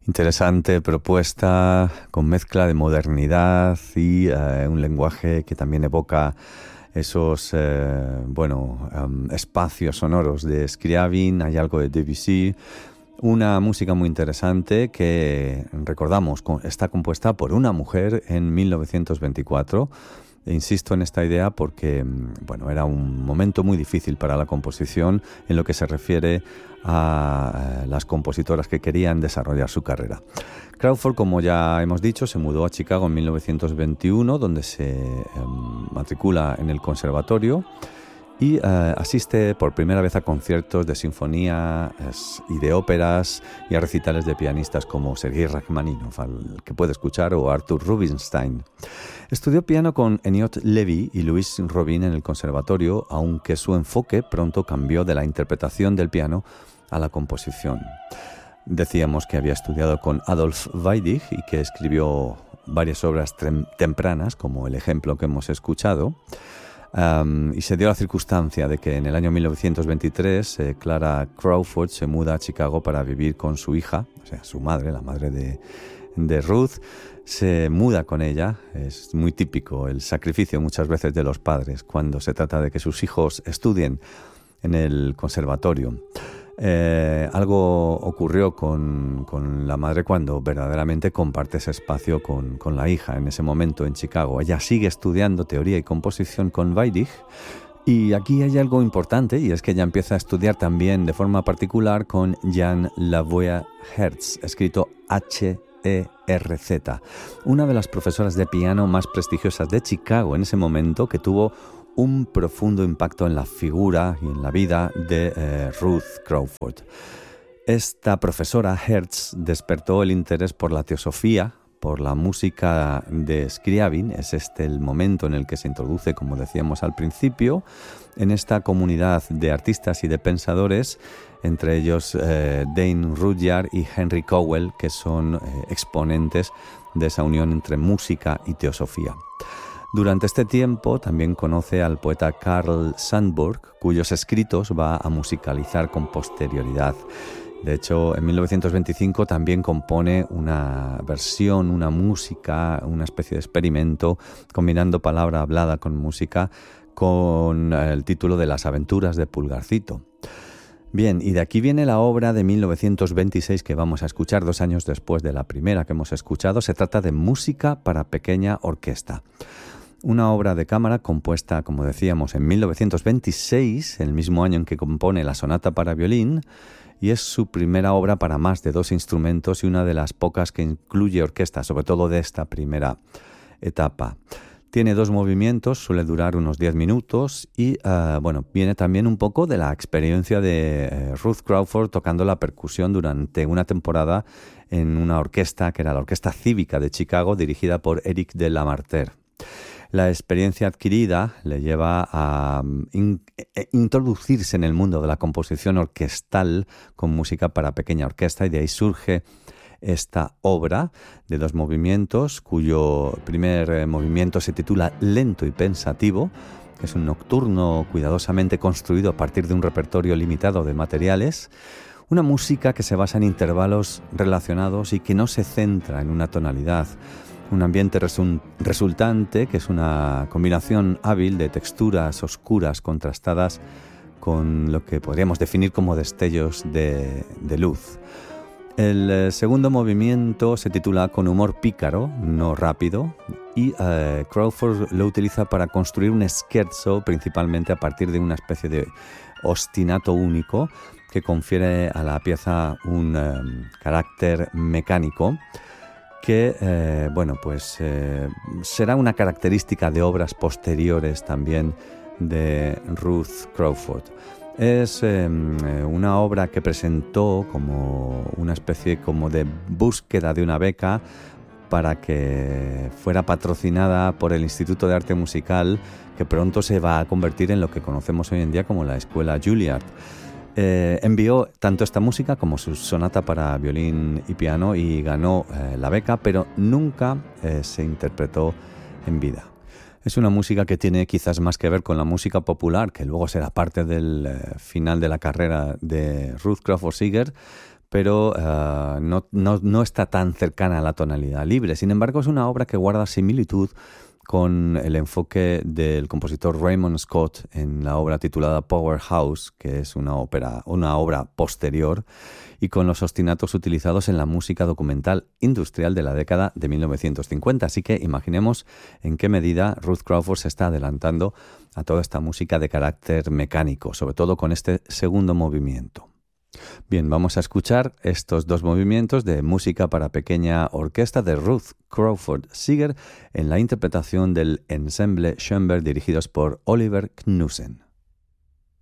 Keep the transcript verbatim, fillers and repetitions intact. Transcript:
Interesante propuesta con mezcla de modernidad y eh, un lenguaje que también evoca esos eh, bueno, um, espacios sonoros de Scriabin. Hay algo de Debussy. Una música muy interesante que, recordamos, está compuesta por una mujer en mil novecientos veinticuatro. E insisto en esta idea porque bueno, era un momento muy difícil para la composición en lo que se refiere a las compositoras que querían desarrollar su carrera. Crawford, como ya hemos dicho, se mudó a Chicago en mil novecientos veintiuno, donde se eh, matricula en el conservatorio y uh, asiste por primera vez a conciertos de sinfonía y de óperas y a recitales de pianistas como Sergei Rachmaninoff, al que puede escuchar, o Arthur Rubinstein. Estudió piano con Elliott Levy y Louis Robin en el conservatorio, aunque su enfoque pronto cambió de la interpretación del piano a la composición. Decíamos que había estudiado con Adolf Weidig y que escribió varias obras tem- tempranas, como el ejemplo que hemos escuchado. Um, y se dio la circunstancia de que en el año mil novecientos veintitrés eh, Clara Crawford se muda a Chicago para vivir con su hija, o sea, su madre, la madre de, de Ruth. Se muda con ella. Es muy típico el sacrificio muchas veces de los padres cuando se trata de que sus hijos estudien en el conservatorio. Eh, algo ocurrió con, con la madre cuando verdaderamente comparte ese espacio con, con la hija en ese momento en Chicago. Ella sigue estudiando teoría y composición con Weidig, y aquí hay algo importante, y es que ella empieza a estudiar también de forma particular con Jan Lavoie Herz, escrito H E R Z, una de las profesoras de piano más prestigiosas de Chicago en ese momento, que tuvo un profundo impacto en la figura y en la vida de eh, Ruth Crawford. Esta profesora Herz despertó el interés por la teosofía, por la música de Scriabin. Es este el momento en el que se introduce, como decíamos al principio, en esta comunidad de artistas y de pensadores, entre ellos eh, Dane Rudyard y Henry Cowell, que son eh, exponentes de esa unión entre música y teosofía. Durante este tiempo también conoce al poeta Carl Sandburg, cuyos escritos va a musicalizar con posterioridad. De hecho, en mil novecientos veinticinco también compone una versión, una música, una especie de experimento, combinando palabra hablada con música, con el título de Las aventuras de Pulgarcito. Bien, y de aquí viene la obra de mil novecientos veintiséis que vamos a escuchar dos años después de la primera que hemos escuchado. Se trata de Música para pequeña orquesta. Una obra de cámara compuesta, como decíamos, en mil novecientos veintiséis, el mismo año en que compone la sonata para violín, y es su primera obra para más de dos instrumentos y una de las pocas que incluye orquesta, sobre todo de esta primera etapa. Tiene dos movimientos, suele durar unos diez minutos y uh, bueno, viene también un poco de la experiencia de uh, Ruth Crawford tocando la percusión durante una temporada en una orquesta que era la Orquesta Cívica de Chicago, dirigida por Éric de Lamartine. La experiencia adquirida le lleva a in- introducirse en el mundo de la composición orquestal con música para pequeña orquesta, y de ahí surge esta obra de dos movimientos, cuyo primer eh, movimiento se titula Lento y Pensativo. Es un nocturno cuidadosamente construido a partir de un repertorio limitado de materiales, una música que se basa en intervalos relacionados y que no se centra en una tonalidad. Un ambiente resu- resultante que es una combinación hábil de texturas oscuras contrastadas con lo que podríamos definir como destellos de, de luz. El eh, segundo movimiento se titula Con humor pícaro, no rápido, y eh, Crawford lo utiliza para construir un scherzo principalmente a partir de una especie de ostinato único que confiere a la pieza un eh, carácter mecánico que eh, bueno, pues, eh, será una característica de obras posteriores también de Ruth Crawford. Es eh, una obra que presentó como una especie como de búsqueda de una beca para que fuera patrocinada por el Instituto de Arte Musical, que pronto se va a convertir en lo que conocemos hoy en día como la Escuela Juilliard. Eh, envió tanto esta música como su sonata para violín y piano y ganó eh, la beca, pero nunca eh, se interpretó en vida. Es una música que tiene quizás más que ver con la música popular, que luego será parte del eh, final de la carrera de Ruth Crawford Seeger, pero uh, no, no, no está tan cercana a la tonalidad libre. Sin embargo, es una obra que guarda similitud con el enfoque del compositor Raymond Scott en la obra titulada Powerhouse, que es una, ópera, una obra posterior, y con los ostinatos utilizados en la música documental industrial de la década de mil novecientos cincuenta. Así que imaginemos en qué medida Ruth Crawford se está adelantando a toda esta música de carácter mecánico, sobre todo con este segundo movimiento. Bien, vamos a escuchar estos dos movimientos de música para pequeña orquesta de Ruth Crawford Seeger en la interpretación del ensemble Schoenberg dirigidos por Oliver Knussen.